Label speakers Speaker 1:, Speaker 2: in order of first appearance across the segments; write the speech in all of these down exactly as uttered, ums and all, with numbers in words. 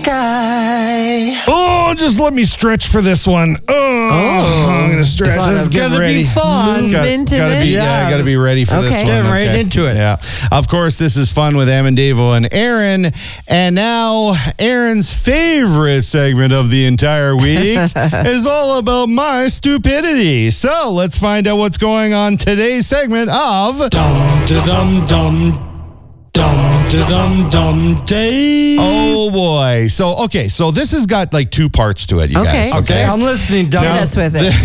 Speaker 1: guy.
Speaker 2: Oh, just let me stretch for this one. Oh, oh I'm going to stretch.
Speaker 3: It's going to be fun.
Speaker 2: Got, gotta be, yeah, I got to be ready for
Speaker 3: okay.
Speaker 2: this one.
Speaker 3: Get right
Speaker 2: okay.
Speaker 3: into it.
Speaker 2: Yeah. Of course, this is Fun with Em and Davo and Aaron. And now, Aaron's favorite segment of the entire week is all about my stupidity. So, let's find out what's going on today's segment of
Speaker 3: Dum Dum Dum Dum dum dum Dave.
Speaker 2: Oh boy. So okay, so this has got like two parts to it, you
Speaker 4: okay.
Speaker 2: guys.
Speaker 3: Okay. okay, I'm listening.
Speaker 4: Hit us with it.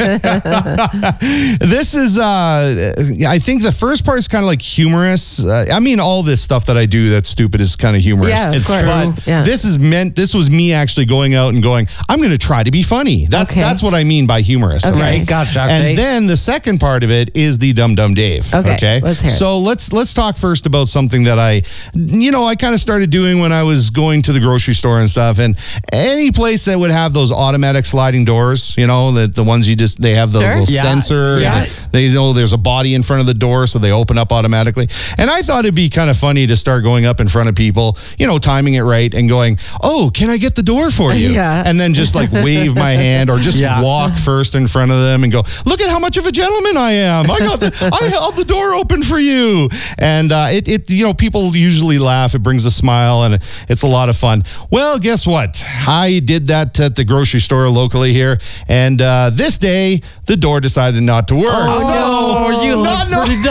Speaker 2: This is uh I think the first part is kind of like humorous. Uh, I mean all this stuff that I do that's stupid is kind of humorous.
Speaker 4: Yeah,
Speaker 3: it's
Speaker 4: true.
Speaker 2: But
Speaker 4: yeah.
Speaker 2: this is meant this was me actually going out and going, I'm going to try to be funny. That's
Speaker 4: okay.
Speaker 2: that's what I mean by humorous.
Speaker 4: Okay.
Speaker 3: Right, gotcha. Okay.
Speaker 2: And then the second part of it is the Dum Dum Dave.
Speaker 4: Okay,
Speaker 2: okay?
Speaker 4: let's hear it.
Speaker 2: So let's let's talk first about something that I, you know, I kind of started doing when I was going to the grocery store and stuff. And any place that would have those automatic sliding doors, you know, the the ones you just they have the
Speaker 4: Sure.
Speaker 2: little
Speaker 3: Yeah,
Speaker 2: sensor.
Speaker 3: yeah.
Speaker 2: They know there's a body in front of the door, so they open up automatically. And I thought it'd be kind of funny to start going up in front of people, you know, timing it right and going, "Oh, can I get the door for you?"
Speaker 4: Yeah.
Speaker 2: And then just like wave my hand or just
Speaker 3: Yeah.
Speaker 2: walk first in front of them and go, "Look at how much of a gentleman I am! I got the, I held the door open for you." And uh, it, it, you know, people usually laugh. It brings a smile, and it's a lot of fun. Well, guess what? I did that at the grocery store locally here, and uh, this day the door decided not to work.
Speaker 3: Oh, no, you look
Speaker 2: Not- no.
Speaker 3: pretty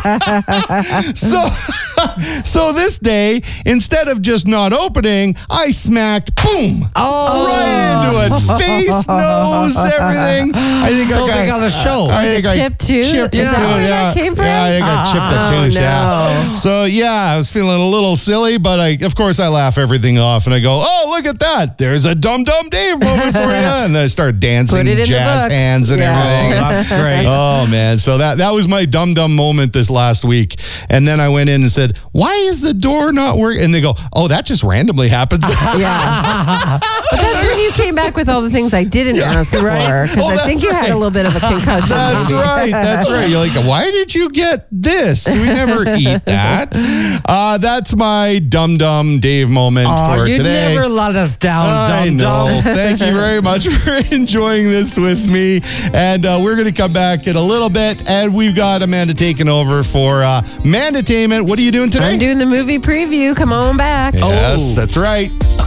Speaker 3: dumb.
Speaker 2: So, so this day, instead of just not opening, I smacked, boom,
Speaker 3: Oh,
Speaker 2: right into it. Face, nose, everything. I think
Speaker 3: so
Speaker 2: I got,
Speaker 3: they got a show.
Speaker 2: I think I
Speaker 4: chip tooth?
Speaker 2: chipped
Speaker 4: Is
Speaker 2: a
Speaker 4: that
Speaker 2: tooth,
Speaker 4: where
Speaker 2: yeah.
Speaker 4: that came from?
Speaker 2: Yeah, I think I chipped a
Speaker 4: Oh,
Speaker 2: tooth.
Speaker 4: no.
Speaker 2: Yeah. So yeah, I was feeling a little silly, but I, of course, I laugh everything off, and I go, "Oh, look at that! There's a Dum Dum Dave moment for you." And then I start dancing,
Speaker 4: Put it in the
Speaker 2: jazz
Speaker 4: books.
Speaker 2: hands, and
Speaker 4: Yeah.
Speaker 2: everything.
Speaker 3: Oh, that's great.
Speaker 2: Oh man, so that that was my Dum Dum moment this last week. And then I went in and said, "Why is the door not working?" And they go, "Oh, that just randomly happens."
Speaker 4: Yeah. But that's when you came back with all the things I didn't ask for. Because
Speaker 2: Oh,
Speaker 4: I think
Speaker 2: that's
Speaker 4: you had a
Speaker 2: right.
Speaker 4: little bit of a concussion.
Speaker 2: That's
Speaker 4: maybe.
Speaker 2: right. That's right. You're like, "Why did you get this? We never eat that." Uh, that's my Dum Dum Dave moment
Speaker 3: Oh,
Speaker 2: for
Speaker 3: you
Speaker 2: today.
Speaker 3: never let us down,
Speaker 2: I
Speaker 3: Dum
Speaker 2: know.
Speaker 3: Dum.
Speaker 2: Thank you very much for enjoying this with me. And uh, we're going to come back in a little bit. And we've got Amanda taking over for uh, Mandatainment. What are you doing today?
Speaker 4: I'm doing the movie preview. Come on back.
Speaker 2: Yes,
Speaker 3: Oh.
Speaker 2: that's right.